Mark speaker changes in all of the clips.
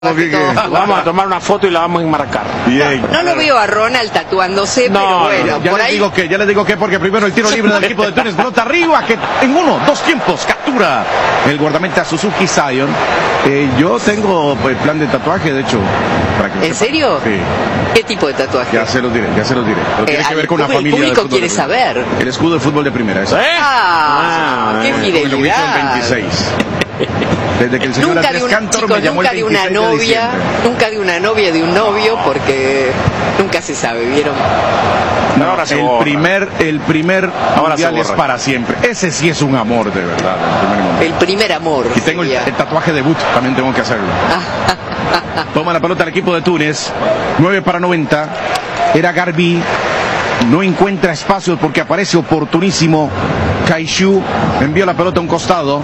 Speaker 1: Vamos a tomar una foto y la vamos a enmarcar.
Speaker 2: Bien.
Speaker 3: No lo veo a Ronald tatuándose,
Speaker 1: No,
Speaker 3: pero bueno,
Speaker 2: Ya
Speaker 3: por
Speaker 2: les
Speaker 3: ahí.
Speaker 2: digo que, porque primero el tiro libre del equipo de Túnez, pelota arriba, que en 1-2 tiempos captura el guardameta Suzuki Zion. Yo tengo el plan de tatuaje, de hecho. Para que
Speaker 3: ¿En serio?
Speaker 2: Sí.
Speaker 3: ¿Qué tipo de tatuaje?
Speaker 2: Ya se los diré. Pero tiene que ver con una
Speaker 3: el
Speaker 2: familia.
Speaker 3: público
Speaker 2: del fútbol
Speaker 3: quiere
Speaker 2: de primera.
Speaker 3: saber.
Speaker 2: El escudo de fútbol de primera. Esa.
Speaker 3: ¡Qué
Speaker 2: Lo hizo en
Speaker 3: fidelidad!
Speaker 2: 26. Desde que el señor
Speaker 3: Nunca
Speaker 2: Andrés
Speaker 3: de una,
Speaker 2: Cantor
Speaker 3: chicos,
Speaker 2: me llamó
Speaker 3: nunca
Speaker 2: el
Speaker 3: de
Speaker 2: 26
Speaker 3: una
Speaker 2: de
Speaker 3: novia,
Speaker 2: diciembre.
Speaker 3: nunca de una novia de un novio, porque nunca se sabe, ¿vieron?
Speaker 2: No,
Speaker 1: Ahora se
Speaker 2: el
Speaker 1: borra.
Speaker 2: primer
Speaker 1: Ahora se
Speaker 2: mundial es
Speaker 1: borra.
Speaker 2: para siempre. Ese sí es un amor, de verdad.
Speaker 3: El primer amor.
Speaker 2: Y tengo el
Speaker 3: sería.
Speaker 2: tatuaje debut, también tengo que hacerlo. Toma la pelota el equipo de Túnez, 9-90. Era Garbi, no encuentra espacios porque aparece oportunísimo. Kaishu envió la pelota a un costado.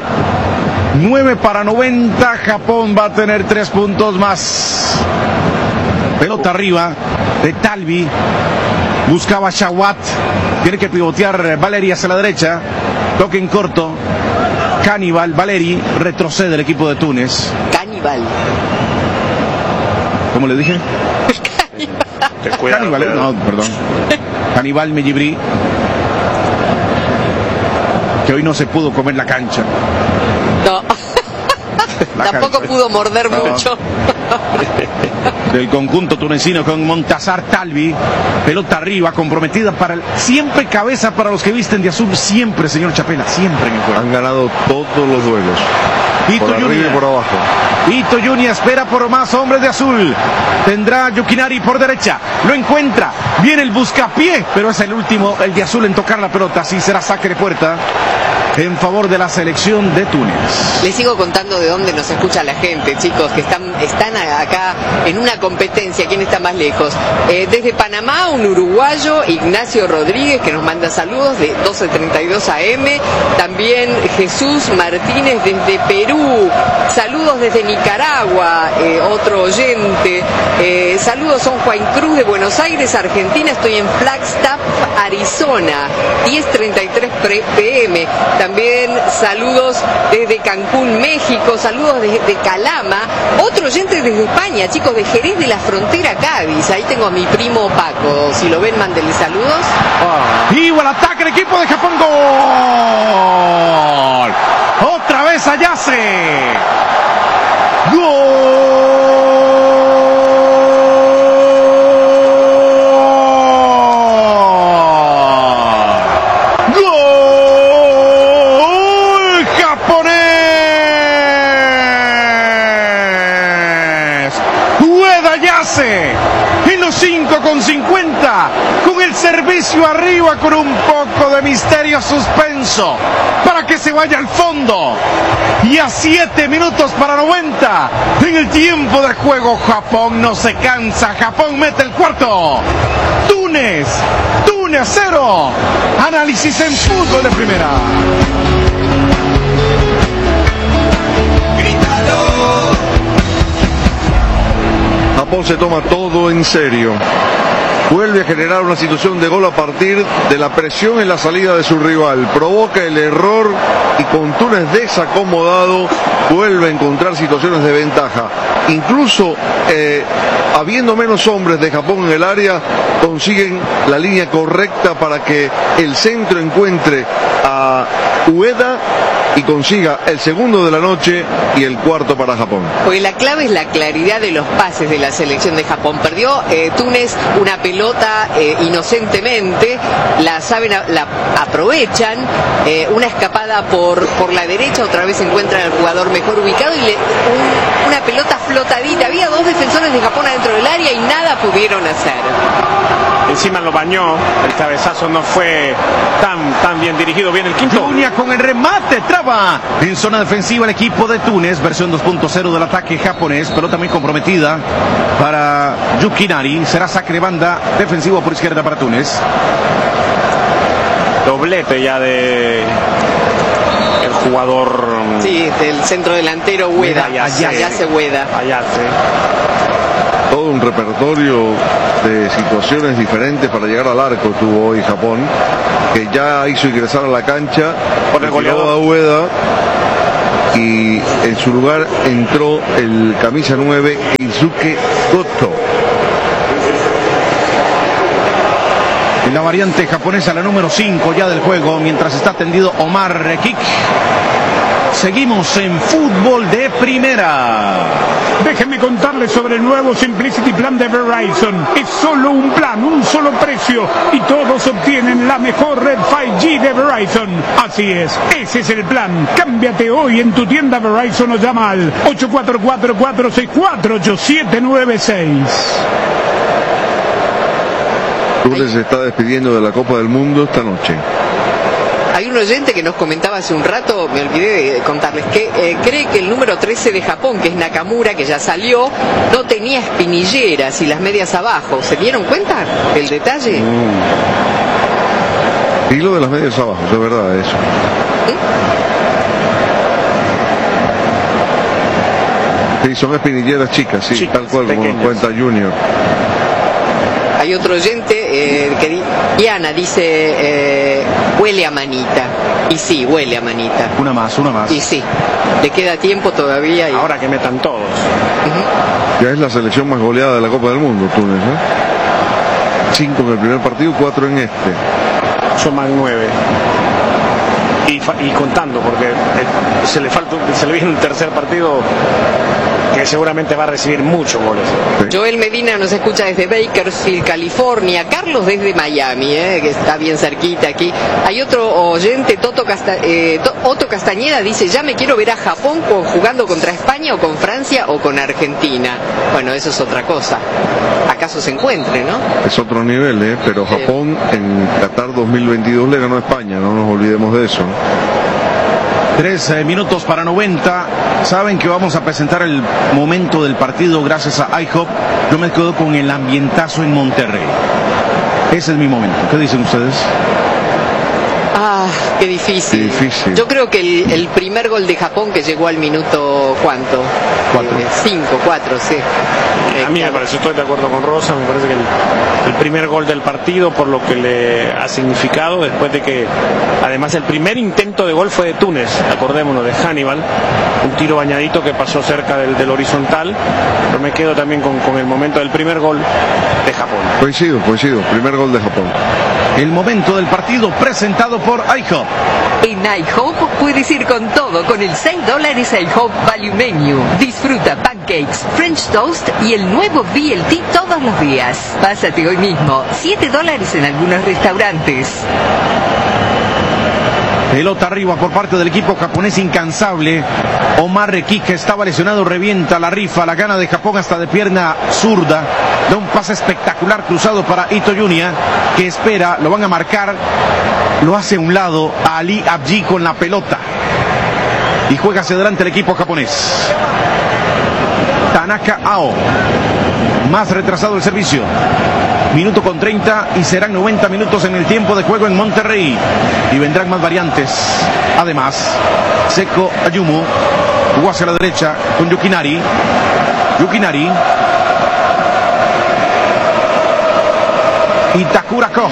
Speaker 2: 9-90. Japón va a tener 3 puntos más. Pelota arriba de Talvi. Buscaba Shawat. Tiene que pivotear Valeri hacia la derecha. Toque en corto. Cannibal, Valeri. Retrocede el equipo de Túnez.
Speaker 3: Caníbal.
Speaker 2: ¿Cómo le dije?
Speaker 1: Cuidado,
Speaker 2: Cannibal,
Speaker 1: cuidado.
Speaker 2: no, perdón. Cannibal Mellibri. Que hoy no se pudo comer la cancha.
Speaker 3: No.
Speaker 2: La
Speaker 3: Tampoco
Speaker 2: cancha.
Speaker 3: pudo morder
Speaker 2: No.
Speaker 3: mucho.
Speaker 2: Del conjunto tunecino con Montazar Talvi. Pelota arriba, comprometida para el... Siempre cabeza para los que visten de azul. Siempre, señor Chapela, siempre en el juego.
Speaker 4: Han ganado todos los duelos.
Speaker 2: Ito
Speaker 4: Por arriba
Speaker 2: Junior.
Speaker 4: y por abajo.
Speaker 2: Ito Junior espera por más hombres de azul. Tendrá Yukinari por derecha. Lo encuentra. Viene el buscapié. Pero es el último, el de azul, en tocar la pelota. Así será saque de puerta en favor de la selección de Túnez.
Speaker 3: Les sigo contando de dónde nos escucha la gente, chicos, que están acá en una competencia. ¿Quién está más lejos? Desde Panamá, un uruguayo, Ignacio Rodríguez, que nos manda saludos de 12:32 AM. También Jesús Martínez desde Perú. Saludos desde Nicaragua, otro oyente. Saludos, son Juan Cruz de Buenos Aires, Argentina. Estoy en Flagstaff, Arizona, 10:33 PM. También saludos desde Cancún, México. Saludos desde Calama. Otro oyente desde España, chicos, de Jerez de la Frontera, Cádiz. Ahí tengo a mi primo Paco. Si lo ven, mándenle saludos.
Speaker 2: Y al ataque el equipo de Japón. ¡Gol! Otra vez Ayase. ¡Gol! ¡Gol japonés! Ueda Ayase en los 5:50, con el servicio arriba, con un poco de misterio suspenso para que se vaya al fondo. Y a 7 minutos para 90 en el tiempo de juego, Japón no se cansa. Japón mete el cuarto. Túnez 0. Análisis en fútbol de primera.
Speaker 4: Japón se toma todo en serio. Vuelve a generar una situación de gol a partir de la presión en la salida de su rival. Provoca el error y con Túnez desacomodado vuelve a encontrar situaciones de ventaja. Incluso habiendo menos hombres de Japón en el área, consiguen la línea correcta para que el centro encuentre a Ueda y consiga el segundo de la noche y el cuarto para Japón.
Speaker 3: Porque la clave es la claridad de los pases de la selección de Japón. Perdió Túnez una pelota inocentemente, la aprovechan, una escapada por la derecha, otra vez encuentran al jugador mejor ubicado y una pelota flotadita. Había 2 defensores de Japón adentro del área y nada pudieron hacer.
Speaker 1: Encima lo bañó, el cabezazo no fue tan bien dirigido. Viene el quinto.
Speaker 2: Junia con el remate, traba en zona defensiva el equipo de Túnez, versión 2.0 del ataque japonés. Pelota muy comprometida para Yukinari. Será saque de banda defensivo por izquierda para Túnez.
Speaker 1: Doblete ya de el jugador.
Speaker 3: Sí, del centro delantero Ueda, Ayase Ueda.
Speaker 1: Ayase.
Speaker 4: Todo un repertorio de situaciones diferentes para llegar al arco tuvo hoy Japón, que ya hizo ingresar a la cancha
Speaker 1: Por el goleador.
Speaker 4: a Ueda y en su lugar entró el camisa 9 Keisuke Goto.
Speaker 2: En la variante japonesa, la número 5 ya del juego, mientras está tendido Omar Rekik. Seguimos en fútbol de primera.
Speaker 5: Déjenme contarles sobre el nuevo Simplicity Plan de Verizon. Es solo un plan, un solo precio y todos obtienen la mejor red 5G de Verizon. Así es, ese es el plan. Cámbiate hoy en tu tienda Verizon o llama al 844-464-8796.
Speaker 4: Túnez se está despidiendo de la Copa del Mundo esta noche.
Speaker 3: Hay un oyente que nos comentaba hace un rato, me olvidé de contarles, que cree que el número 13 de Japón, que es Nakamura, que ya salió, no tenía espinilleras y las medias abajo. ¿Se dieron cuenta del detalle?
Speaker 4: Y lo de las medias abajo, es verdad eso. Sí, son espinilleras chicas, sí,
Speaker 1: chicas,
Speaker 4: tal cual
Speaker 1: pequeñas.
Speaker 4: como cuenta Junior.
Speaker 3: Hay otro oyente que Diana dice huele a manita. Y sí, huele a manita.
Speaker 2: Una más.
Speaker 3: Y sí, le queda tiempo todavía. Y...
Speaker 1: Ahora que metan todos.
Speaker 4: Ya es la selección más goleada de la Copa del Mundo, Túnez, ¿eh? 5 en el primer partido, 4 en este.
Speaker 1: Suman 9. Y contando, porque se le viene un tercer partido que seguramente va a recibir muchos goles.
Speaker 4: Sí.
Speaker 3: Joel Medina nos escucha desde Bakersfield, California. Carlos desde Miami, que está bien cerquita aquí. Hay otro oyente, Otto Castañeda, dice: ya me quiero ver a Japón jugando contra España o con Francia o con Argentina. Bueno, eso es otra cosa. ¿Acaso se encuentre, no?
Speaker 4: Es otro nivel, pero Japón en Qatar 2022 le ganó a España, no nos olvidemos de eso.
Speaker 2: 3 minutos para 90. Saben que vamos a presentar el momento del partido gracias a IHOP. Yo me quedo con el ambientazo en Monterrey. Ese es mi momento. ¿Qué dicen ustedes?
Speaker 3: Ah, qué difícil.
Speaker 4: Difícil.
Speaker 3: Yo creo que el primer gol de Japón, que llegó al minuto, ¿cuánto? 4, sí.
Speaker 1: A mí me parece, estoy de acuerdo con Rosa, me parece que el primer gol del partido, por lo que le ha significado, después de que, además, el primer intento de gol fue de Túnez, acordémonos, de Hannibal, un tiro bañadito que pasó cerca del horizontal, pero me quedo también con el momento del primer gol de Japón.
Speaker 4: Coincido, primer gol de Japón.
Speaker 2: El momento del partido presentado por IHOP.
Speaker 6: En IHOP puedes ir con todo con el $6 IHOP Value Menu. Disfruta pancakes, French toast y el nuevo BLT todos los días. Pásate hoy mismo. $7 en algunos restaurantes.
Speaker 2: Pelota arriba por parte del equipo japonés incansable. Omar Rekik, que estaba lesionado, revienta la rifa, la gana de Japón hasta de pierna zurda. Da un pase espectacular cruzado para Ito Junya, que espera, lo van a marcar, lo hace a un lado a Ali Abji con la pelota. Y juega hacia adelante el equipo japonés. Tanaka Ao. Más retrasado el servicio. Minuto con 30 y serán 90 minutos en el tiempo de juego en Monterrey. Y vendrán más variantes. Además, Seko Ayumu jugó hacia la derecha con Yukinari. Y Takura Ko.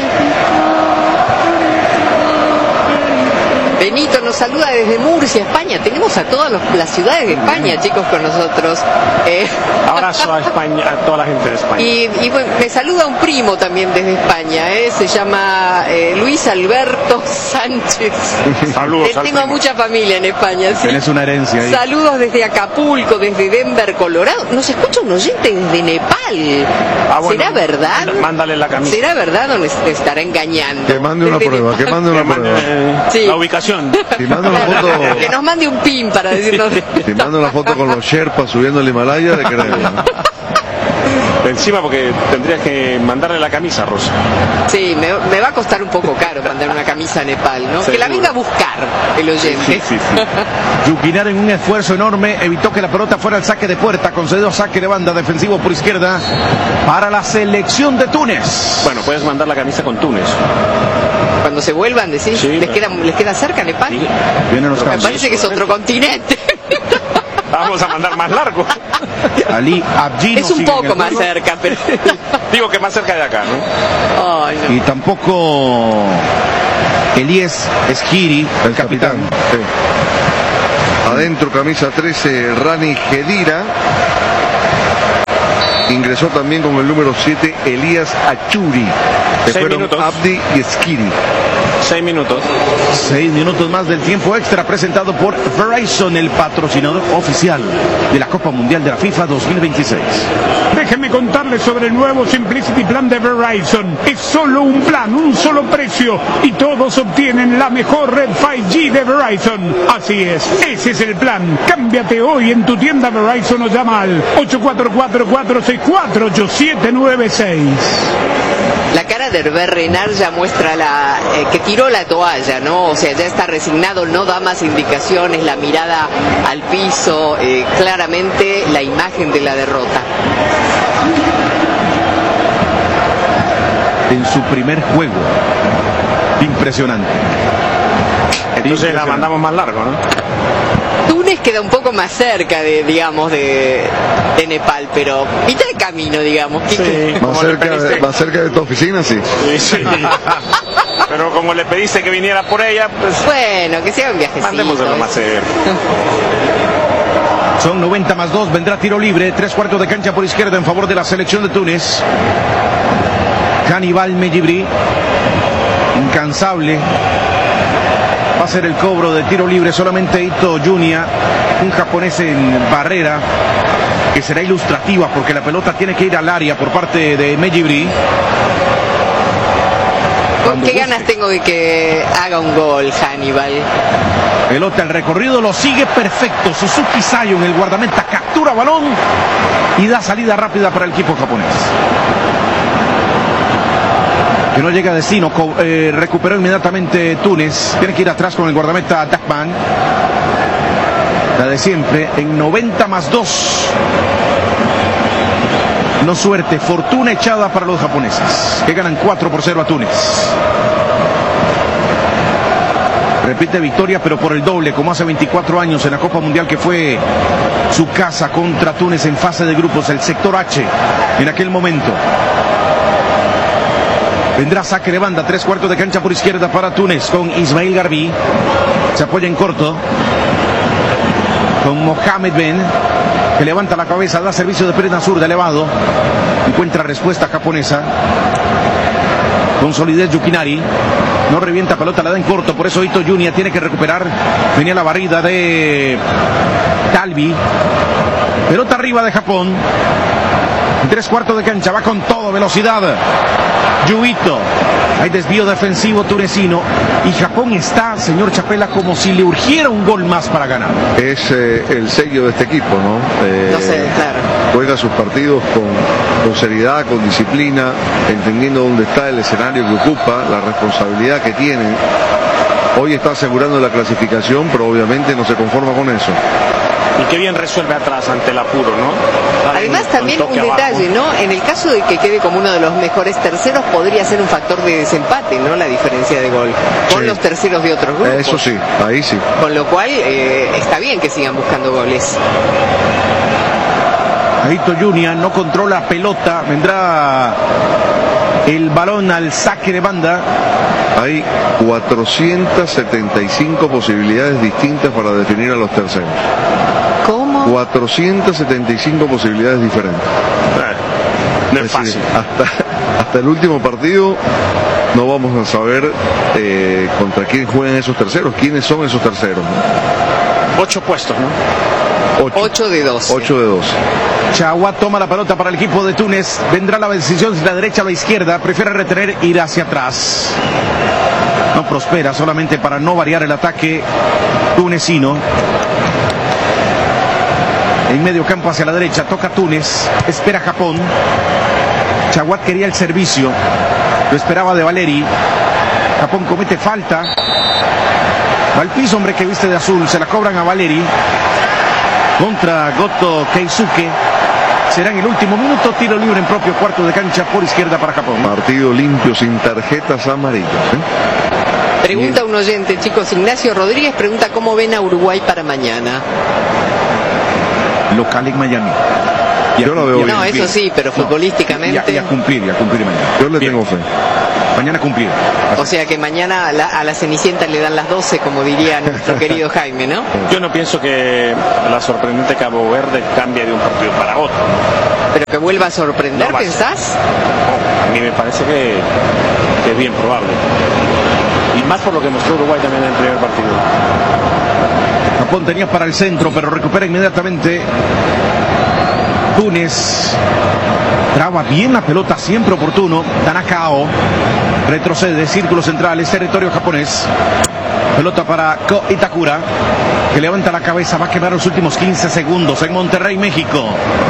Speaker 3: Benito nos saluda desde Murcia, España. Tenemos a todas las ciudades de España, chicos, con nosotros.
Speaker 1: Abrazo a España, a toda la gente de España.
Speaker 3: Y bueno, me saluda un primo también desde España, se llama Luis Alberto Sánchez.
Speaker 1: Saludos al
Speaker 3: Tengo
Speaker 1: primo.
Speaker 3: mucha familia en España, sí.
Speaker 2: Tienes una herencia ahí.
Speaker 3: Saludos desde Acapulco, desde Denver, Colorado. Nos escucha un oyente desde Nepal.
Speaker 1: Bueno,
Speaker 3: ¿Será verdad?
Speaker 1: Mándale la camisa.
Speaker 3: ¿Será verdad o nos estará engañando?
Speaker 4: Que mande una
Speaker 3: Desde
Speaker 4: prueba,
Speaker 3: Nepal.
Speaker 4: que mande una prueba.
Speaker 3: Sí.
Speaker 1: La ubicación.
Speaker 4: Si manda una foto,
Speaker 3: Que nos mande un pin para decirnos.
Speaker 4: si manda una foto con los Sherpas subiendo el Himalaya, le creemos.
Speaker 1: Encima, porque tendrías que mandarle la camisa, Rosa.
Speaker 3: Sí, me va a costar un poco caro mandar una camisa a Nepal, ¿no?
Speaker 1: Seguro.
Speaker 3: Que la venga a buscar el oyente.
Speaker 1: Sí.
Speaker 2: Yukinari, en un esfuerzo enorme, evitó que la pelota fuera al saque de puerta, concedió saque de banda defensivo por izquierda para la selección de Túnez.
Speaker 1: Bueno, puedes mandar la camisa con Túnez.
Speaker 3: Cuando se vuelvan, decís,
Speaker 1: Sí,
Speaker 3: ¿les queda cerca Nepal?
Speaker 1: Sí.
Speaker 2: Vienen los
Speaker 3: Me
Speaker 2: cambios.
Speaker 3: parece que es otro continente.
Speaker 1: Vamos a mandar más largo.
Speaker 2: Ali Abji
Speaker 3: Es
Speaker 2: no
Speaker 3: un
Speaker 2: sigue en
Speaker 3: poco
Speaker 2: el
Speaker 3: más
Speaker 2: juego.
Speaker 3: cerca, pero...
Speaker 1: Digo que más cerca de acá, ¿no?
Speaker 3: Ay, no.
Speaker 2: Y tampoco Elías Esquiri, el capitán.
Speaker 4: Sí. Adentro, camisa 13, Rani Khedira. Ingresó también con el número 7, Elías Achuri. Se fueron
Speaker 1: minutos.
Speaker 4: Abdi y Skiri.
Speaker 1: 6 minutos.
Speaker 2: 6 minutos más del tiempo extra, presentado por Verizon, el patrocinador oficial de la Copa Mundial de la FIFA 2026.
Speaker 5: Déjenme contarles sobre el nuevo Simplicity Plan de Verizon. Es solo un plan, un solo precio, y todos obtienen la mejor red 5G de Verizon. Así es, ese es el plan. Cámbiate hoy en tu tienda Verizon o llama al 844-464-8796.
Speaker 3: La cara de Hervé Renard ya muestra que tiró la toalla, ¿no? O sea, ya está resignado, no da más indicaciones, la mirada al piso, claramente la imagen de la derrota.
Speaker 2: En su primer juego. Impresionante.
Speaker 1: Entonces la mandamos más largo, ¿no?
Speaker 3: Túnez queda un poco más cerca de Nepal, pero mitad de camino, digamos.
Speaker 4: Más cerca de tu oficina, sí.
Speaker 1: Sí. Pero como le pediste que viniera por ella, pues
Speaker 3: bueno, que sea un viajecito.
Speaker 1: mandémoslo más cerca.
Speaker 2: Son 90 más 2, vendrá tiro libre, 3/4 de cancha por izquierda en favor de la selección de Túnez. Hannibal Mejibri, incansable. Va a ser el cobro de tiro libre, solamente Ito Junya, un japonés en barrera, que será ilustrativa porque la pelota tiene que ir al área por parte de Mejibri.
Speaker 3: ¿Qué ganas tengo de que haga un gol Hannibal?
Speaker 2: Pelota, el recorrido lo sigue perfecto. Suzuki Zion, el guardameta, captura balón y da salida rápida para el equipo japonés. Que no llega a destino, recuperó inmediatamente Túnez. Tiene que ir atrás con el guardameta Dachman. La de siempre, en 90 más 2. No suerte, fortuna echada para los japoneses, que ganan 4-0 a Túnez. Repite victoria, pero por el doble, como hace 24 años en la Copa Mundial, que fue su casa contra Túnez en fase de grupos, el sector H, en aquel momento. Vendrá saque de banda, 3/4 de cancha por izquierda para Túnez, con Ismail Garbi. Se apoya en corto con Mohamed Ben, que levanta la cabeza, da servicio de pierna zurda elevado. Encuentra respuesta japonesa. Con solidez Yukinari. No revienta pelota, la da en corto, por eso Ito Junya tiene que recuperar. Venía la barrida de Talvi. Pelota arriba de Japón. 3/4 de cancha, va con todo, velocidad. Yuito. Hay desvío defensivo tunecino. Y Japón está, señor Chapela, como si le urgiera un gol más para ganar.
Speaker 4: Es el sello de este equipo, ¿no?
Speaker 3: No sé, claro.
Speaker 4: Juega sus partidos con seriedad, con disciplina, entendiendo dónde está el escenario que ocupa, la responsabilidad que tiene. Hoy está asegurando la clasificación, pero obviamente no se conforma con eso.
Speaker 1: Y qué bien resuelve atrás ante el apuro, ¿no?
Speaker 3: Además también un detalle, ¿no? En el caso de que quede como uno de los mejores terceros, podría ser un factor de desempate, ¿no? La diferencia de gol con
Speaker 4: Sí.
Speaker 3: los terceros de otros grupos.
Speaker 4: Eso sí, ahí sí.
Speaker 3: Con lo cual está bien que sigan buscando goles.
Speaker 2: Ito Junya no controla pelota, vendrá el balón al saque de banda.
Speaker 4: Hay 475 posibilidades distintas para definir a los terceros.
Speaker 3: ¿Cómo?
Speaker 4: 475 posibilidades diferentes.
Speaker 1: No es
Speaker 4: decir,
Speaker 1: fácil.
Speaker 4: hasta el último partido no vamos a saber contra quién juegan esos terceros, quiénes son esos terceros.
Speaker 1: 8 puestos, ¿no?
Speaker 3: 8 de 12.
Speaker 4: 8 de 12.
Speaker 2: Chawat toma la pelota para el equipo de Túnez. Vendrá la decisión de la derecha a la izquierda. Prefiere retener, ir hacia atrás. No prospera, solamente para no variar el ataque tunecino. En medio campo hacia la derecha, toca Túnez. Espera Japón. Chawat quería el servicio. Lo esperaba de Valeri. Japón comete falta. Va al piso, hombre que viste de azul. Se la cobran a Valeri. Contra Goto Keisuke. Será en el último minuto, tiro libre en propio cuarto de cancha por izquierda para Japón.
Speaker 4: Partido limpio, sin tarjetas amarillas.
Speaker 3: Pregunta un oyente, chicos. Ignacio Rodríguez pregunta cómo ven a Uruguay para mañana.
Speaker 2: Local en Miami.
Speaker 4: Yo lo veo bien.
Speaker 3: No, eso sí, pero futbolísticamente.
Speaker 2: Y a cumplir mañana.
Speaker 4: Yo le tengo fe.
Speaker 2: Mañana cumplir.
Speaker 3: O sea que mañana a la Cenicienta le dan las 12, como diría nuestro querido Jaime, ¿no?
Speaker 1: Yo no pienso que la sorprendente Cabo Verde cambie de un partido para otro.
Speaker 3: Pero que vuelva a sorprender,
Speaker 1: No,
Speaker 3: ¿pensás?
Speaker 1: A mí me parece que es bien probable. Y más por lo que mostró Uruguay también en el primer partido.
Speaker 2: Japón tenía para el centro, pero recupera inmediatamente Túnez. Traba bien la pelota, siempre oportuno. Tanakao retrocede, círculo central, es territorio japonés. Pelota para Ko Itakura, que levanta la cabeza, va a quedar los últimos 15 segundos en Monterrey, México.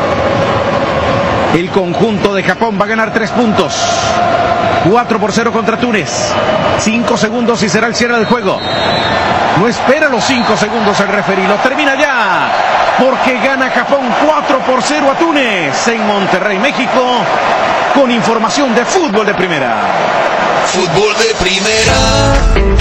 Speaker 2: El conjunto de Japón va a ganar 3 puntos. 4-0 contra Túnez. 5 segundos y será el cierre del juego. No espera los 5 segundos el referí, lo termina ya, porque gana Japón 4-0 a Túnez en Monterrey, México, con información de fútbol de primera.
Speaker 7: Fútbol de primera.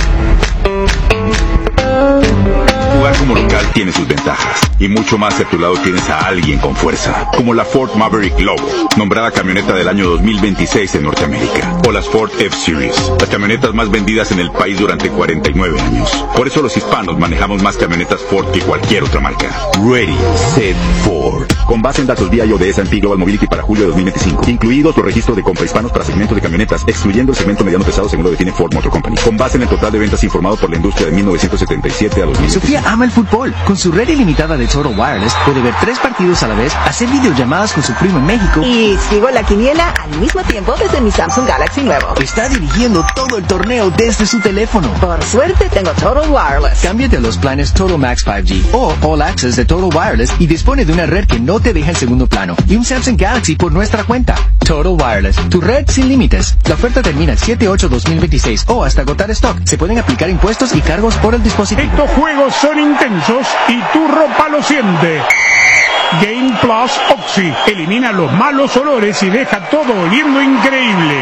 Speaker 8: Jugar como local tiene sus ventajas, y mucho más si a tu lado tienes a alguien con fuerza, como la Ford Maverick Lobo, nombrada camioneta del año 2026 en Norteamérica, o las Ford F-Series, las camionetas más vendidas en el país durante 49 años. Por eso los hispanos manejamos más camionetas Ford que cualquier otra marca. Ready, Set, Ford. Con base en datos BIO de S&P Global Mobility para julio de 2025, incluidos los registros de compra hispanos para segmentos de camionetas, excluyendo el segmento mediano pesado según lo define Ford Motor Company. Con base en el total de ventas informado por la industria de 1977 a 2000.
Speaker 9: Sofía ama el fútbol. Con su red ilimitada de Total Wireless puede ver 3 partidos a la vez, hacer videollamadas con su primo en México.
Speaker 10: Y sigo la quiniela al mismo tiempo desde mi Samsung Galaxy nuevo.
Speaker 9: Está dirigiendo todo el torneo desde su teléfono.
Speaker 10: Por suerte tengo Total Wireless.
Speaker 9: Cámbiate a los planes Total Max 5G o All Access de Total Wireless y dispone de una red que no te deja en segundo plano y un Samsung Galaxy por nuestra cuenta. Total Wireless, tu red sin límites. La oferta termina el 7/8/2026 o hasta agotar stock. Se pueden aplicar impuestos y cargos por el dispositivo.
Speaker 5: Estos juegos son intensos y tu ropa lo siente. Game Plus Oxy elimina los malos olores y deja todo oliendo increíble.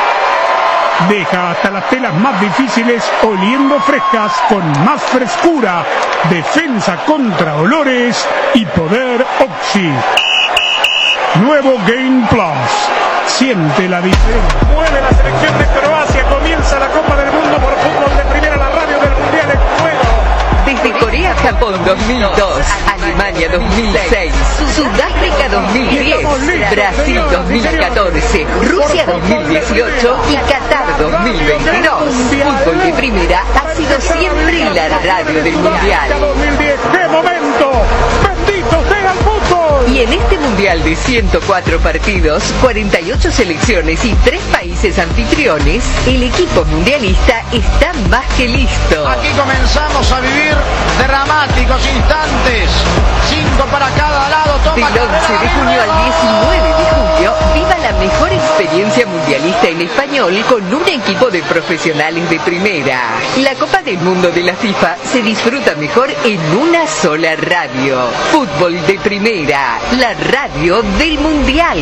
Speaker 5: Deja hasta las telas más difíciles oliendo frescas con más frescura, defensa contra olores y poder Oxy. Nuevo Game Plus. Siente la diferencia. Mueve la selección de Croacia. Comienza la Copa del Mundo por fútbol de primera, la radio del Mundial en juego.
Speaker 6: Desde Corea-Japón 2002, Alemania 2006, Sudáfrica 2010, Brasil 2014, Rusia 2018 y Qatar 2022. Fútbol de primera ha sido siempre la radio del Mundial.
Speaker 5: 2010, ¡qué momento! ¡Bendito sea el fútbol!
Speaker 6: Y en este Mundial de 104 partidos, 48 selecciones y 3 países anfitriones, el equipo mundialista está más que listo.
Speaker 11: Aquí comenzamos a vivir dramáticos instantes. 5 para cada lado.
Speaker 6: Del 11 de junio al 19 de julio, viva la mejor experiencia mundialista en español con un equipo de profesionales de primera. La Copa del Mundo de la FIFA se disfruta mejor en una sola radio. Fútbol de primera, la radio del Mundial.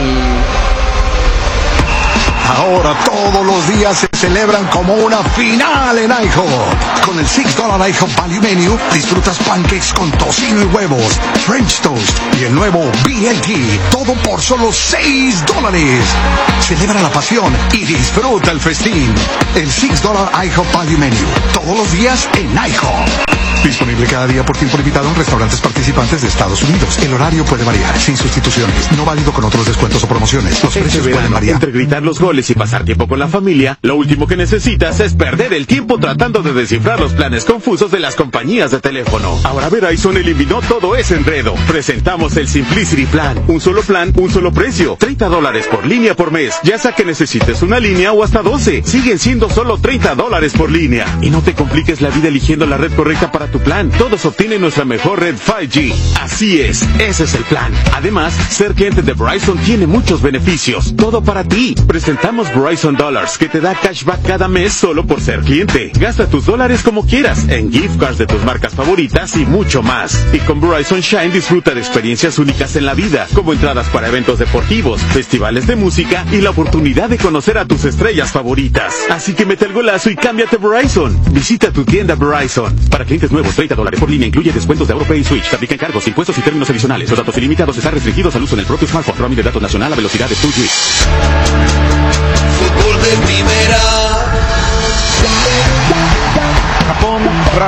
Speaker 12: Ahora todos los días se celebran como una final en IHOP. Con el $6 IHOP Value Menu disfrutas pancakes con tocino y huevos, French toast y el nuevo BLT. Todo por solo $6. Celebra la pasión y disfruta el festín. El $6 IHOP Value Menu. Todos los días en IHOP. Disponible cada día por tiempo limitado en restaurantes participantes de Estados Unidos. El horario puede variar, sin sustituciones. No válido con otros descuentos o promociones. Los precios pueden variar.
Speaker 13: Entre gritar los goles y pasar tiempo con la familia, lo último que necesitas es perder el tiempo tratando de descifrar los planes confusos de las compañías de teléfono. Ahora Verizon eliminó todo ese enredo. Presentamos el Simplicity Plan. Un solo plan, un solo precio. $30 por línea por mes. Ya sea que necesites una línea o hasta 12. Siguen siendo solo $30 por línea. Y no te compliques la vida eligiendo la red correcta para tu plan. Todos obtienen nuestra mejor red 5G. Así es, ese es el plan. Además, ser cliente de Verizon tiene muchos beneficios. Todo para ti. Presentamos Verizon Dollars, que te da cashback cada mes solo por ser cliente. Gasta tus dólares como quieras, en gift cards de tus marcas favoritas y mucho más. Y con Verizon Shine disfruta de experiencias únicas en la vida, como entradas para eventos deportivos, festivales de música y la oportunidad de conocer a tus estrellas favoritas. Así que mete el golazo y cámbiate a Verizon. Visita tu tienda Verizon. Para clientes nuevos, $30 por línea, incluye descuentos de AutoPay y Switch. Se aplican cargos, impuestos y términos adicionales. Los datos ilimitados están restringidos al uso en el propio smartphone. Roaming de datos nacional a velocidad de 2G.
Speaker 7: Fútbol de primera.
Speaker 2: Japón,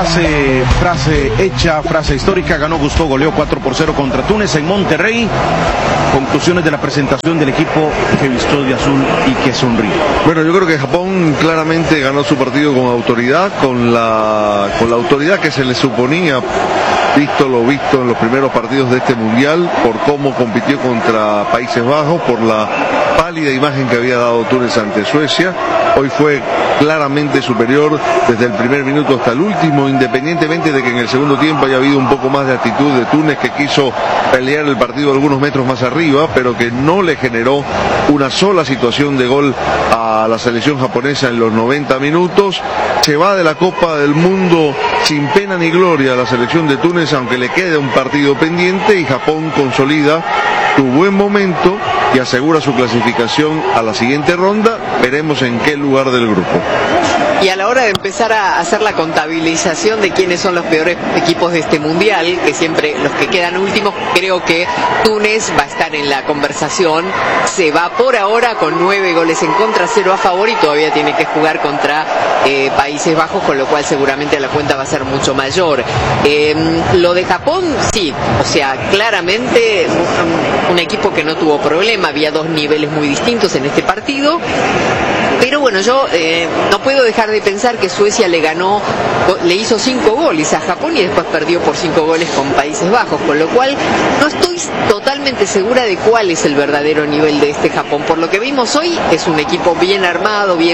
Speaker 2: frase hecha, frase histórica, ganó, gustó, goleó 4-0 contra Túnez en Monterrey. Conclusiones de la presentación del equipo que vistió de azul y que sonríe.
Speaker 4: Bueno, yo creo que Japón claramente ganó su partido con autoridad, con la autoridad que se le suponía, visto lo visto en los primeros partidos de este mundial, por cómo compitió contra Países Bajos, por la pálida imagen que había dado Túnez ante Suecia. Hoy fue claramente superior desde el primer minuto hasta el último, independientemente de que en el segundo tiempo haya habido un poco más de actitud de Túnez, que quiso pelear el partido algunos metros más arriba, pero que no le generó una sola situación de gol a la selección japonesa en los 90 minutos. Se va de la Copa del Mundo sin pena ni gloria a la selección de Túnez, aunque le queda un partido pendiente, y Japón consolida su buen momento y asegura su clasificación a la siguiente ronda. Veremos en qué lugar del grupo.
Speaker 3: Y a la hora de empezar a hacer la contabilización de quiénes son los peores equipos de este mundial, que siempre los que quedan últimos, creo que Túnez va a estar en la conversación. Se va por ahora con 9 goles en contra, 0 a favor, y todavía tiene que jugar contra Países Bajos, con lo cual seguramente la cuenta va a ser mucho mayor. Lo de Japón, sí, o sea, claramente un equipo que no tuvo problema. Había dos niveles muy distintos en este partido. Pero bueno, yo no puedo dejar de pensar que Suecia le hizo 5 goles a Japón y después perdió por 5 goles con Países Bajos, con lo cual no estoy totalmente segura de cuál es el verdadero nivel de este Japón. Por lo que vimos hoy, es un equipo bien armado, bien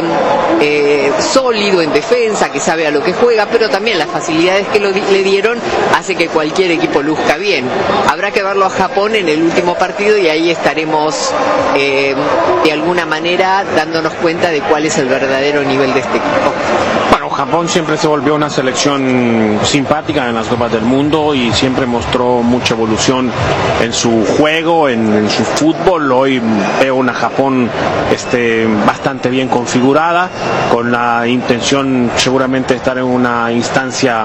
Speaker 3: sólido en defensa, que sabe a lo que juega, pero también las facilidades que le dieron hace que cualquier equipo luzca bien. Habrá que verlo a Japón en el último partido y ahí estaremos de alguna manera dándonos cuenta de cuál es el verdadero nivel de este equipo.
Speaker 1: Bueno, Japón siempre se volvió una selección simpática en las Copas del Mundo y siempre mostró mucha evolución en su juego, en su fútbol. Hoy veo una Japón bastante bien configurada, con la intención seguramente de estar en una instancia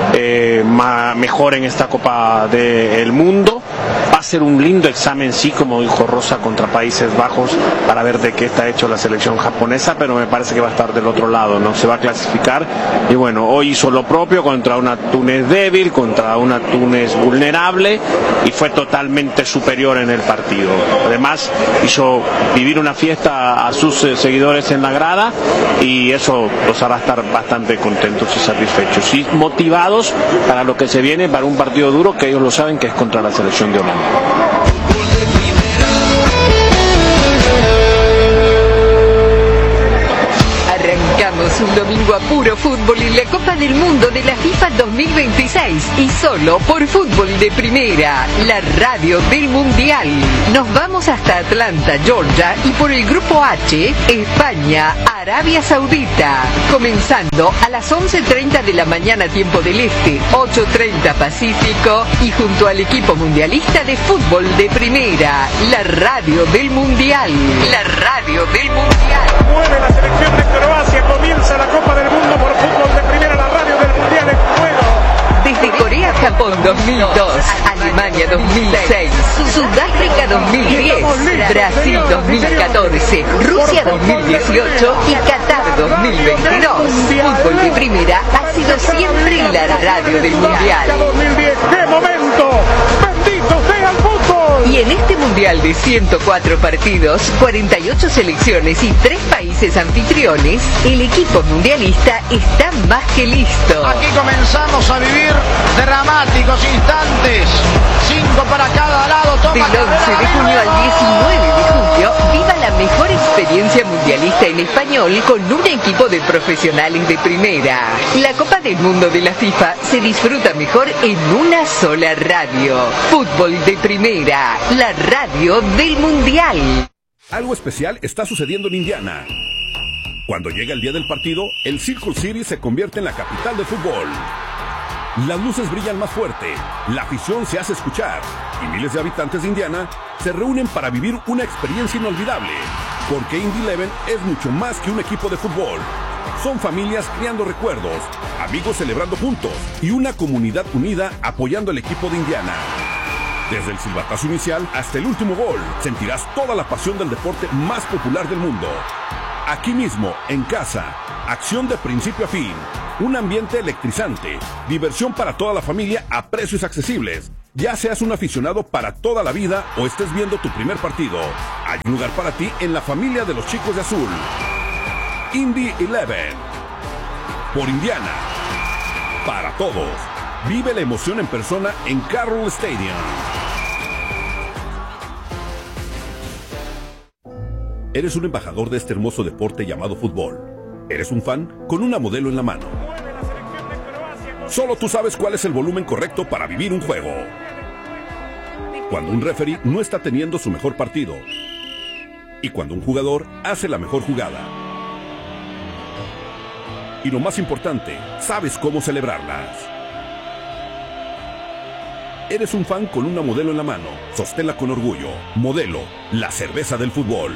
Speaker 1: mejor en esta Copa del Mundo. Va a ser un lindo examen, sí, como dijo Rosa, contra Países Bajos, para ver de qué está hecho la selección japonesa, pero me parece que va a estar del otro lado, ¿no? Se va a clasificar, y bueno, hoy hizo lo propio contra una Túnez débil, contra una Túnez vulnerable, y fue totalmente superior en el partido. Además, hizo vivir una fiesta a sus seguidores en la grada, y eso los hará estar bastante contentos y satisfechos, y motivados para lo que se viene, para un partido duro que ellos lo saben, que es contra la selección de Holanda.
Speaker 6: Arrancamos un domingo a puro fútbol en la Copa del Mundo de la FIFA 2026 y solo por Fútbol de Primera, la radio del Mundial. Nos vamos hasta Atlanta, Georgia, y por el Grupo H, España, Arabia Saudita, comenzando a las 11:30 de la mañana tiempo del Este, 8:30 Pacífico, y junto al equipo mundialista de Fútbol de Primera, la radio del Mundial. La radio del Mundial.
Speaker 5: Mueve la selección de Croacia, comienza la Copa del Mundo por Fútbol de Primera, la radio del Mundial en juego.
Speaker 6: Desde Corea-Japón 2002, Alemania 2006, Sudáfrica 2010, Brasil 2014, Rusia 2018 y Qatar 2022. Fútbol de Primera ha sido siempre la radio del Mundial.
Speaker 5: 2010, ¡qué momento! ¡Bendito sea el fútbol!
Speaker 6: Y en este Mundial de 104 partidos, 48 selecciones y 3 países anfitriones, el equipo mundialista está más que listo.
Speaker 11: Aquí comenzamos a vivir dramáticos instantes. 5 para cada lado. Toma
Speaker 6: Del 11 de junio al 19 de julio, viva la mejor experiencia mundialista en español con un equipo de profesionales de primera. La Copa del Mundo de la FIFA se disfruta mejor en una sola radio. Fútbol de Primera, la radio del Mundial.
Speaker 14: Algo especial está sucediendo en Indiana. Cuando llega el día del partido, el Circle City se convierte en la capital del fútbol. Las luces brillan más fuerte, la afición se hace escuchar y miles de habitantes de Indiana se reúnen para vivir una experiencia inolvidable. Porque Indy 11 es mucho más que un equipo de fútbol. Son familias creando recuerdos, amigos celebrando juntos y una comunidad unida apoyando al equipo de Indiana. Desde el silbatazo inicial hasta el último gol, sentirás toda la pasión del deporte más popular del mundo. Aquí mismo, en casa, acción de principio a fin. Un ambiente electrizante, diversión para toda la familia a precios accesibles. Ya seas un aficionado para toda la vida o estés viendo tu primer partido, hay un lugar para ti en la familia de los chicos de azul. Indy 11. Por Indiana. Para todos. Vive la emoción en persona en Carroll Stadium. Eres un embajador de este hermoso deporte llamado fútbol. Eres un fan con una modelo en la mano. Solo tú sabes cuál es el volumen correcto para vivir un juego. Cuando un referee no está teniendo su mejor partido. Y cuando un jugador hace la mejor jugada. Y lo más importante, sabes cómo celebrarlas. Eres un fan con una modelo en la mano. Sosténla con orgullo. Modelo, la cerveza del fútbol.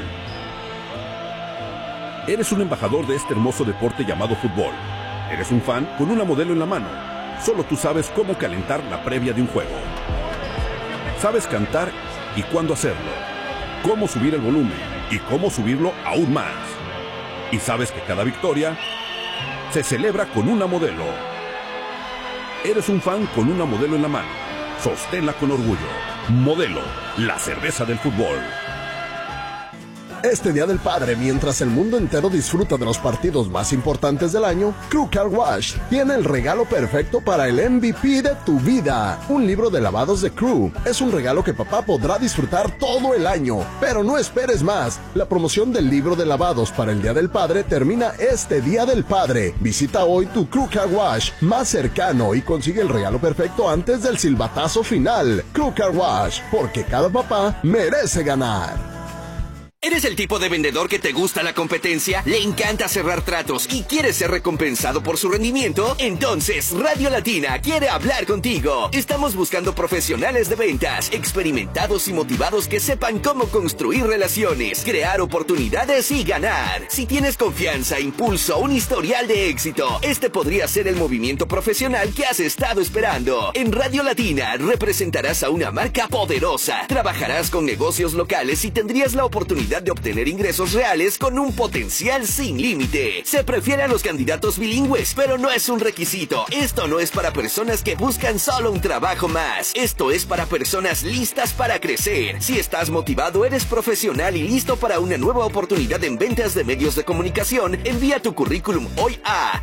Speaker 14: Eres un embajador de este hermoso deporte llamado fútbol. Eres un fan con una modelo en la mano. Solo tú sabes cómo calentar la previa de un juego. Sabes cantar y cuándo hacerlo. Cómo subir el volumen y cómo subirlo aún más. Y sabes que cada victoria se celebra con una modelo. Eres un fan con una modelo en la mano. Sosténla con orgullo. Modelo, la cerveza del fútbol.
Speaker 15: Este Día del Padre, mientras el mundo entero disfruta de los partidos más importantes del año, Crew Car Wash tiene el regalo perfecto para el MVP de tu vida. Un libro de lavados de Crew. Es un regalo que papá podrá disfrutar todo el año. Pero no esperes más. La promoción del libro de lavados para el Día del Padre termina este Día del Padre. Visita hoy tu Crew Car Wash más cercano y consigue el regalo perfecto antes del silbatazo final. Crew Car Wash, porque cada papá merece ganar.
Speaker 16: ¿Eres el tipo de vendedor que te gusta la competencia, le encanta cerrar tratos y quiere ser recompensado por su rendimiento? Entonces, Radio Latina quiere hablar contigo. Estamos buscando profesionales de ventas, experimentados y motivados que sepan cómo construir relaciones, crear oportunidades y ganar. Si tienes confianza, impulso, un historial de éxito, este podría ser el movimiento profesional que has estado esperando. En Radio Latina representarás a una marca poderosa, trabajarás con negocios locales y tendrías la oportunidad de obtener ingresos reales con un potencial sin límite. Se prefiere a los candidatos bilingües, pero no es un requisito. Esto no es para personas que buscan solo un trabajo más. Esto es para personas listas para crecer. Si estás motivado, eres profesional y listo para una nueva oportunidad en ventas de medios de comunicación, envía tu currículum hoy a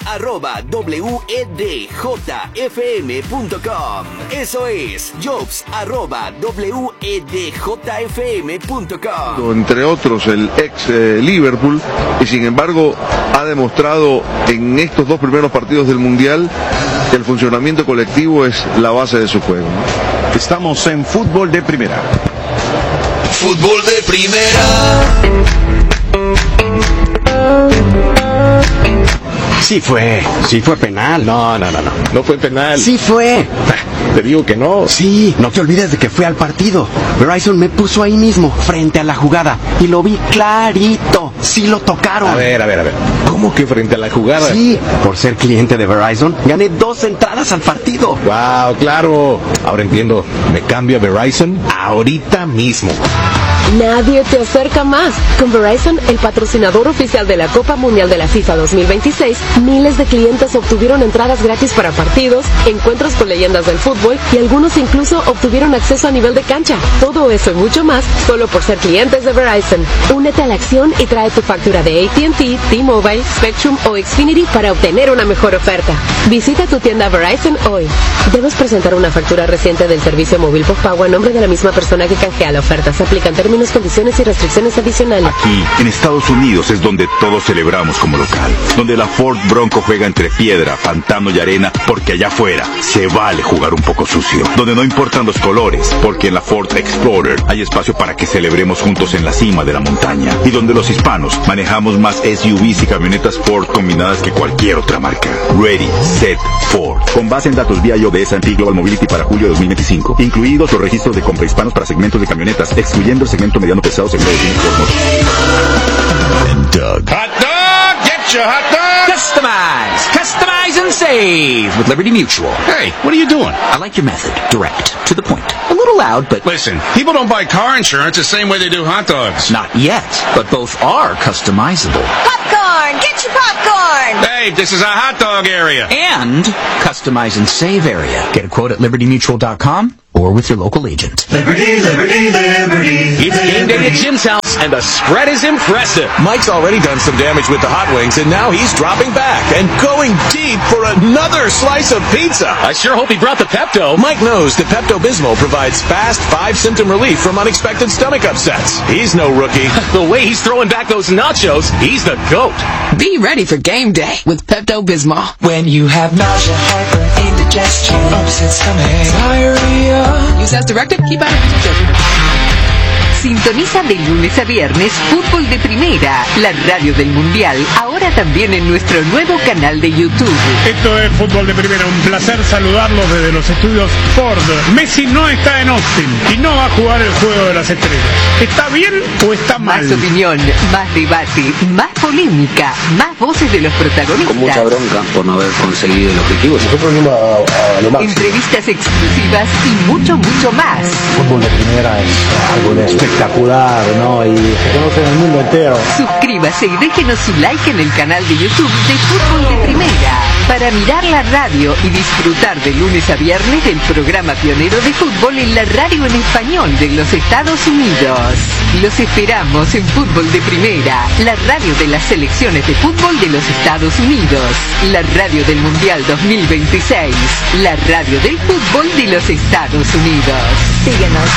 Speaker 16: jobs@wedjfm.com. Eso es jobs@wedjfm.com.
Speaker 4: Entre otros el ex Liverpool, y sin embargo ha demostrado en estos dos primeros partidos del Mundial que el funcionamiento colectivo es la base de su juego.
Speaker 2: Estamos en Fútbol de Primera.
Speaker 7: Fútbol de Primera.
Speaker 17: Sí fue penal. No fue penal.
Speaker 18: Sí fue.
Speaker 17: Te digo que no.
Speaker 18: Sí, no te olvides de que fui al partido. Verizon me puso ahí mismo, frente a la jugada, y lo vi clarito. Sí lo tocaron.
Speaker 17: A ver. ¿Cómo que frente a la jugada?
Speaker 18: Sí, por ser cliente de Verizon, gané 2 entradas al partido.
Speaker 17: Wow, claro. Ahora entiendo. Me cambio a Verizon ahorita mismo.
Speaker 19: Nadie te acerca más. Con Verizon, el patrocinador oficial de la Copa Mundial de la FIFA 2026, miles de clientes obtuvieron entradas gratis para partidos, encuentros con leyendas del fútbol y algunos incluso obtuvieron acceso a nivel de cancha. Todo eso y mucho más solo por ser clientes de Verizon. Únete a la acción y trae tu factura de AT&T, T-Mobile, Spectrum o Xfinity para obtener una mejor oferta. Visita tu tienda Verizon hoy. Debes presentar una factura reciente del servicio móvil postpago a nombre de la misma persona que canjea la oferta. Se aplican términos, condiciones y restricciones adicionales.
Speaker 8: Aquí, en Estados Unidos, es donde todos celebramos como local. Donde la Ford Bronco juega entre piedra, pantano y arena, porque allá afuera se vale jugar un poco sucio. Donde no importan los colores, porque en la Ford Explorer hay espacio para que celebremos juntos en la cima de la montaña. Y donde los hispanos manejamos más SUVs y camionetas Ford combinadas que cualquier otra marca. Ready, Set, Ford. Con base en datos vía de S&P Global Mobility para julio de 2025, incluidos los registros de compra hispanos para segmentos de camionetas, excluyendo el segmento mediano pesado seguro de Ford.
Speaker 7: And Doug.
Speaker 11: Hot dog! Get your hot dog!
Speaker 20: Customize and save with Liberty Mutual.
Speaker 11: Hey, what are you doing?
Speaker 20: I like your method. Direct. To the point. A little loud, but...
Speaker 11: Listen, people don't buy car insurance the same way they do hot dogs.
Speaker 20: Not yet, but both are customizable.
Speaker 21: Popcorn! Get your popcorn!
Speaker 6: corn.
Speaker 2: Dave, this is a hot dog area.
Speaker 20: And customize and save area. Get a quote at libertymutual.com or with your local agent.
Speaker 7: Liberty, liberty, liberty.
Speaker 13: It's game day at Jim's house, and the spread is impressive. Mike's already done some damage with the hot wings, and now he's dropping back and going deep for another slice of pizza. I sure hope he brought the Pepto. Mike knows that Pepto-Bismol provides fast 5-symptom relief from unexpected stomach upsets. He's no rookie. The way he's throwing back those nachos, he's the GOAT.
Speaker 6: Be ready for game day with Pepto-Bismol.
Speaker 7: When you have nausea, heartburn, indigestion, upset stomach, diarrhea.
Speaker 6: Use as directed. Keep out of children. Sintoniza de lunes a viernes Fútbol de Primera, la radio del Mundial, ahora también en nuestro nuevo canal de YouTube.
Speaker 5: Esto es Fútbol de Primera, un placer saludarlos desde los estudios Ford. Messi no está en Austin y no va a jugar el Juego de las Estrellas. ¿Está bien o está mal?
Speaker 6: Más opinión, más debate, más polémica, más voces de los protagonistas.
Speaker 21: Con mucha bronca por no haber conseguido el objetivo. Nosotros venimos a lo máximo.
Speaker 6: Entrevistas exclusivas y mucho, mucho más.
Speaker 21: Fútbol de Primera es algo de espectacular, ¿no? Y se conoce en el mundo entero.
Speaker 6: Suscríbase y déjenos su like en el canal de YouTube de Fútbol de Primera para mirar la radio y disfrutar de lunes a viernes del programa pionero de fútbol en la radio en español de los Estados Unidos. Los esperamos en Fútbol de Primera, la radio de las selecciones de fútbol de los Estados Unidos, la radio del Mundial 2026, la radio del fútbol de los Estados Unidos.
Speaker 10: Síguenos.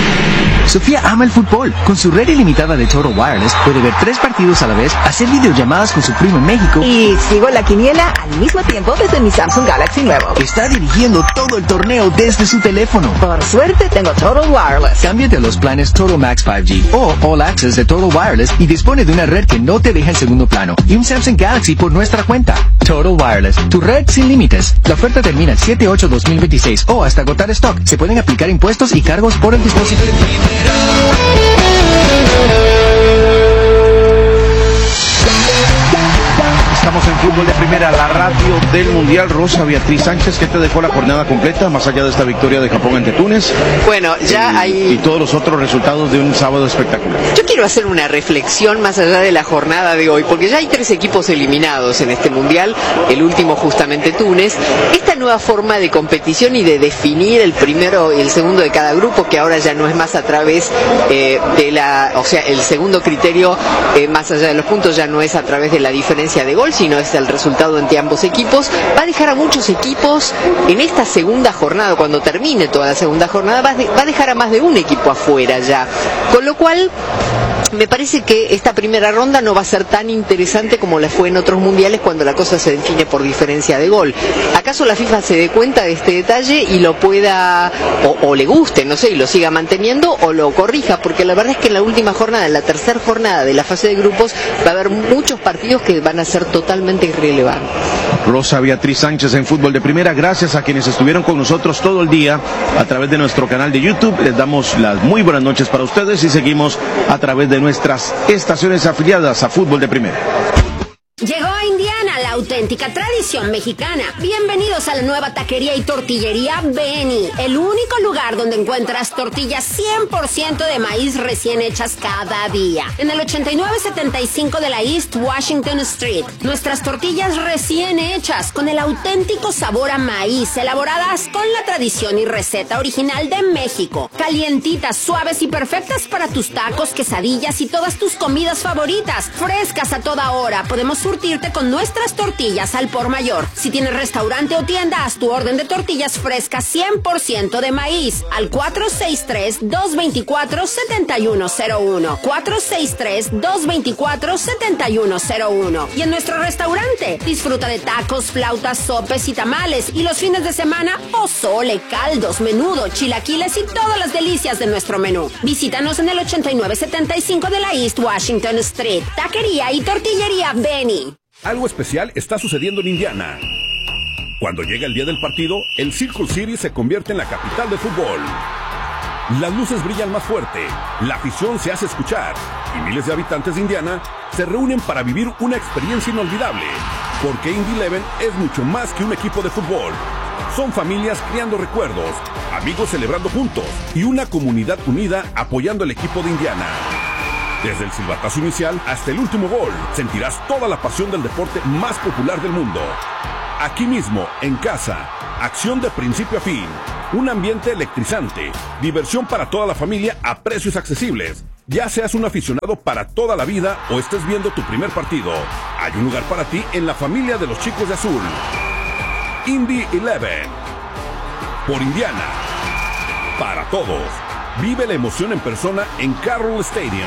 Speaker 9: Sofía ama el fútbol. Con su red ilimitada de Total Wireless puede ver 3 partidos a la vez, hacer videollamadas con su primo en México
Speaker 10: Y sigo la quiniela al mismo tiempo desde mi Samsung Galaxy nuevo.
Speaker 9: está dirigiendo todo el torneo desde su teléfono.
Speaker 10: Por suerte tengo Total Wireless.
Speaker 9: Cámbiate a los planes Total Max 5G o All Access de Total Wireless y dispone de una red que no te deja en segundo plano y un Samsung Galaxy por nuestra cuenta. Total Wireless, tu red sin límites. La oferta termina el 7/8/2026 o hasta agotar stock. Se pueden aplicar impuestos y cargos por el dispositivo.
Speaker 2: Estamos en Fútbol de Primera, la radio del Mundial. Rosa Beatriz Sánchez, ¿qué te dejó la jornada completa, más allá de esta victoria de Japón ante Túnez?
Speaker 3: Bueno, ya hay...
Speaker 2: Y todos los otros resultados de un sábado espectacular.
Speaker 3: Yo quiero hacer una reflexión más allá de la jornada de hoy, porque ya hay 3 equipos eliminados en este Mundial, el último justamente Túnez. Esta nueva forma de competición y de definir el primero y el segundo de cada grupo, que ahora ya no es más a través de la... O sea, el segundo criterio, más allá de los puntos, ya no es a través de la diferencia de gol, sino es el resultado entre ambos equipos. Va a dejar a muchos equipos en esta segunda jornada, cuando termine toda la segunda jornada, va a dejar a más de un equipo afuera ya. Con lo cual... me parece que esta primera ronda no va a ser tan interesante como la fue en otros mundiales cuando la cosa se define por diferencia de gol. ¿Acaso la FIFA se dé cuenta de este detalle y lo pueda, o le guste, no sé, y lo siga manteniendo o lo corrija? Porque la verdad es que en la última jornada, en la tercera jornada de la fase de grupos, va a haber muchos partidos que van a ser totalmente irrelevantes.
Speaker 2: Rosa Beatriz Sánchez en Fútbol de Primera, gracias a quienes estuvieron con nosotros todo el día a través de nuestro canal de YouTube. Les damos las muy buenas noches para ustedes y seguimos a través de nuestras estaciones afiliadas a Fútbol de Primera.
Speaker 22: Llegó a Indiana la auténtica tradición mexicana. Bienvenidos a la nueva taquería y tortillería Beni, el único lugar donde encuentras tortillas 100% de maíz recién hechas cada día. En el 8975 de la East Washington Street, nuestras tortillas recién hechas con el auténtico sabor a maíz, elaboradas con la tradición y receta original de México. Calientitas, suaves y perfectas para tus tacos, quesadillas y todas tus comidas favoritas. Frescas a toda hora. Podemos surtirte con nuestras tortillas al por mayor. Si tienes restaurante o tienda, haz tu orden de tortillas frescas 100% de maíz al 463-224-7101. 463-224-7101. Y en nuestro restaurante, disfruta de tacos, flautas, sopes y tamales. Y los fines de semana, pozole, caldos, menudo, chilaquiles y todas las delicias de nuestro menú. Visítanos en el 8975 de la East Washington Street. Taquería y tortillería Beni.
Speaker 14: Algo especial está sucediendo en Indiana. Cuando llega el día del partido, el Circle City se convierte en la capital de fútbol. Las luces brillan más fuerte, la afición se hace escuchar y miles de habitantes de Indiana se reúnen para vivir una experiencia inolvidable. Porque Indy 11 es mucho más que un equipo de fútbol. Son familias creando recuerdos, amigos celebrando juntos y una comunidad unida apoyando al equipo de Indiana. Desde el silbatazo inicial hasta el último gol, sentirás toda la pasión del deporte más popular del mundo. Aquí mismo, en casa, acción de principio a fin, un ambiente electrizante, diversión para toda la familia a precios accesibles. Ya seas un aficionado para toda la vida o estés viendo tu primer partido, hay un lugar para ti en la familia de los chicos de azul. Indy 11, por Indiana, para todos. Vive la emoción en persona en Carroll Stadium.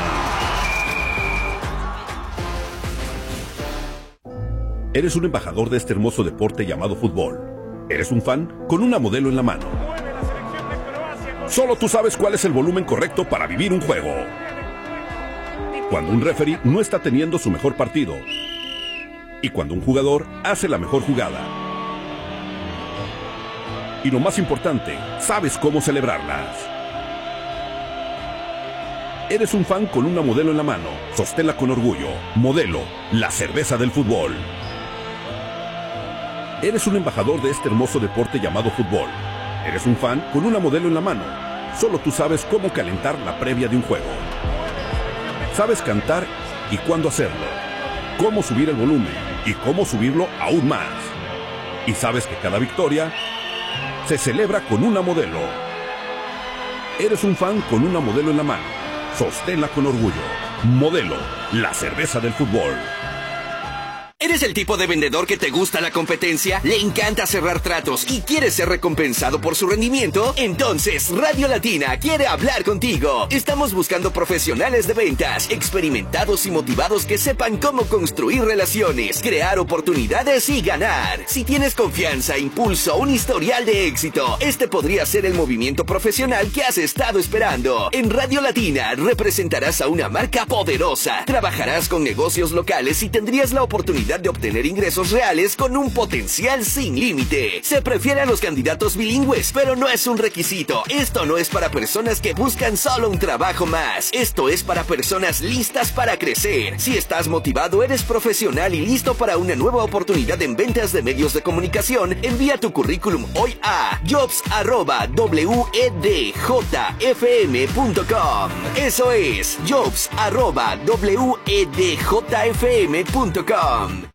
Speaker 14: Eres un embajador de este hermoso deporte llamado fútbol. Eres un fan con una modelo en la mano. Solo tú sabes cuál es el volumen correcto para vivir un juego. Cuando un referee no está teniendo su mejor partido. Y cuando un jugador hace la mejor jugada. Y lo más importante, sabes cómo celebrarlas. Eres un fan con una modelo en la mano. Sosténla con orgullo. Modelo, la cerveza del fútbol. Eres un embajador de este hermoso deporte llamado fútbol. Eres un fan con una modelo en la mano. Solo tú sabes cómo calentar la previa de un juego. Sabes cantar y cuándo hacerlo. Cómo subir el volumen y cómo subirlo aún más. Y sabes que cada victoria se celebra con una modelo. Eres un fan con una modelo en la mano. Sosténla con orgullo. Modelo, la cerveza del fútbol.
Speaker 16: ¿Eres el tipo de vendedor que te gusta la competencia? ¿Le encanta cerrar tratos y quieres ser recompensado por su rendimiento? Entonces, Radio Latina quiere hablar contigo. Estamos buscando profesionales de ventas, experimentados y motivados que sepan cómo construir relaciones, crear oportunidades y ganar. Si tienes confianza, impulso, un historial de éxito, este podría ser el movimiento profesional que has estado esperando. En Radio Latina representarás a una marca poderosa, trabajarás con negocios locales y tendrías la oportunidad de obtener ingresos reales con un potencial sin límite. Se prefiere a los candidatos bilingües, pero no es un requisito. Esto no es para personas que buscan solo un trabajo más. Esto es para personas listas para crecer. Si estás motivado, eres profesional y listo para una nueva oportunidad en ventas de medios de comunicación, envía tu currículum hoy a jobs@wedjfm.com. Eso es jobs@wedjfm.com.